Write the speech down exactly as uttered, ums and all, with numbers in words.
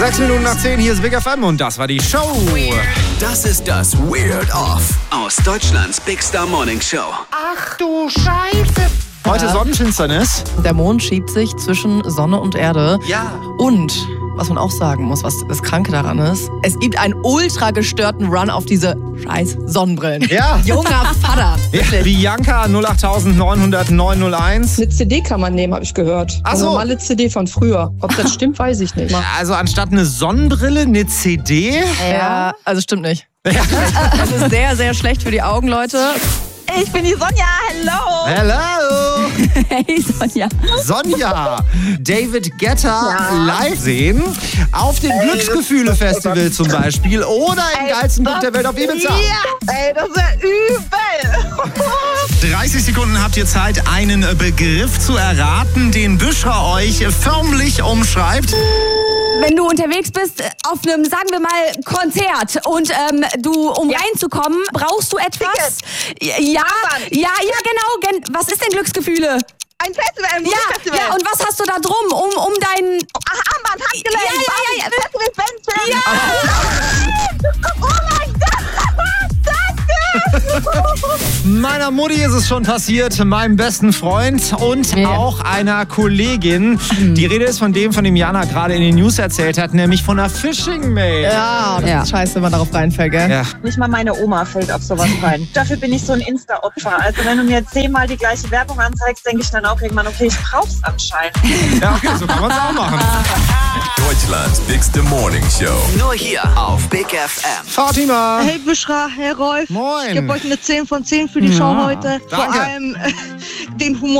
Sechs Minuten nach zehn, hier ist Big F M und das war die Show. Das ist das Weird Off aus Deutschlands Big Star Morning Show. Ach du Scheiße. Heute Ja. Sonnenfinsternis. Der Mond schiebt sich zwischen Sonne und Erde. Ja. Und, was man auch sagen muss, was das Kranke daran ist, es gibt einen ultra gestörten Run auf diese scheiß Sonnenbrillen. Ja. Junger Vater. Ja, Bianca null acht neun null null neun null eins. Eine C D kann man nehmen, habe ich gehört. Ach Eine so. normale C D von früher. Ob das stimmt, weiß ich nicht. Also anstatt eine Sonnenbrille eine C D? Ja, also stimmt nicht. Ja. Das ist sehr, sehr schlecht für die Augen, Leute. Ich bin die Sonja, hello. Hello. Hey Sonja. Sonja, David Guetta Ja. live sehen. Auf dem Glücksgefühle-Festival zum Beispiel. Oder im geilsten Club der Welt auf Ibiza. Ja, ey, das ist ja übel. dreißig Sekunden habt ihr Zeit, einen Begriff zu erraten, den Büschra euch förmlich umschreibt. Wenn du unterwegs bist auf einem, sagen wir mal, Konzert und ähm, du, um Ja. reinzukommen, brauchst du etwas? Ja, ja, Armband. ja, genau. Gen was ist denn Glücksgefühle? Ein Festival, ein Ja, Musikfestival. ja, und was hast du da drum, um, um dein... Ach, Armband, Handgelenk. Ja, ja, ja, ja. Festival, Bändchen. Oh mein Gott, danke. Meiner Mutti ist es schon passiert, meinem besten Freund und Ja. auch einer Kollegin. Die Rede ist von dem, von dem Jana gerade in den News erzählt hat, nämlich von einer Phishing-Mail. Ja, das Ja. ist scheiße, wenn man darauf reinfällt, gell? Ja. Nicht mal meine Oma fällt auf sowas rein. Dafür bin ich so ein Insta-Opfer. Also wenn du mir zehnmal die gleiche Werbung anzeigst, denke ich dann auch irgendwann, okay, ich brauch's anscheinend. Ja, okay, so kann man es auch machen. Deutschlands Big Star Morning Show. Nur hier auf Big F M. Fatima. Hey Büschra, hey Rolf. Moin. Ich gebe euch eine zehn von zehn für die Show heute. Vor danke. allem äh, den Humor.